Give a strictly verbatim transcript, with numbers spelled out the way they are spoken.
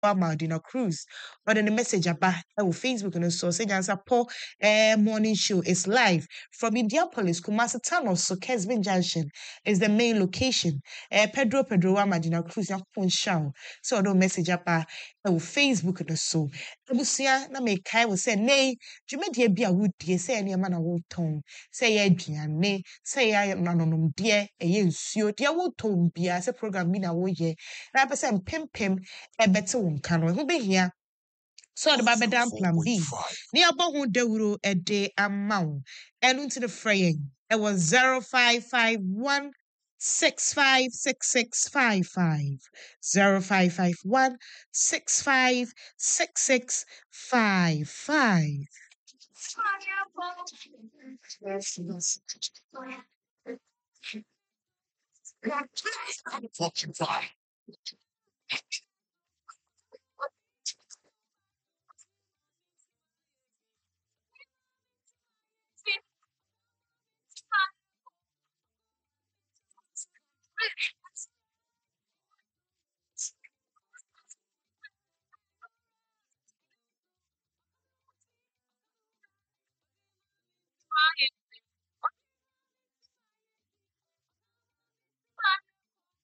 Maldina Cruz. But in the message about Facebook and so say Paul uh, morning show is live from Indianapolis, Kumasi Tunnel, so Kesvin Junction is the main location. Uh, Pedro Pedro Maldina Cruz phone show. So I don't message about Facebook and so. Abusia na me kai will say nay, Jumedi be a wood dear say any man a wood tone. Say ya nay, say I nanom dear a yin suit, dear wood tone be as a program mina wo ye. Na say pim pim a better one can who be here. So the Babadam plan B. Near Bohu Deuro a day amount. And into the fraying. It was zero five five one six five six six five five. Zero five five one six five six six five five.